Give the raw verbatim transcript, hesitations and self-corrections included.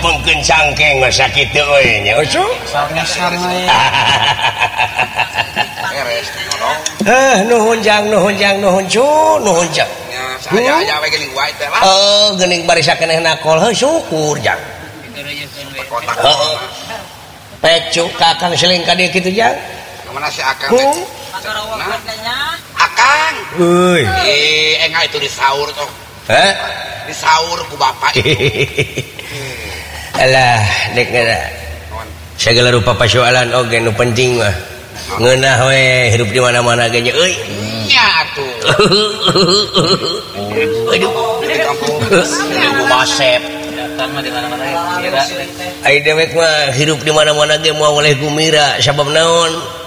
mungkin cangkeng sakit we nya ucu sama-sama ya. Beres ngolong. eh nuhun jang nuhun jang nuhun cu nuhun jang Nya saya aya we geuning wae teh lah. eh geuning bari sakeneh nakol heuh syukur jang Kotak. heeh pecu kakang seling ka dieu kitu jang Mana si Akang teh? hmm. Nah, Akang. euy Eh, enggak itu di sahur tuh. heh Di sahur ku bapak itu. alah dek ngana segala rupa persoalan oge nu penting mah ngeunah we hidup di mana-mana ge nya euy Nya tuh. aduh Di kampung. Ibu Basep datang mah di mana-mana ya. ai dewek mah hidup di mana-mana ge moal oleh gumira sabab naon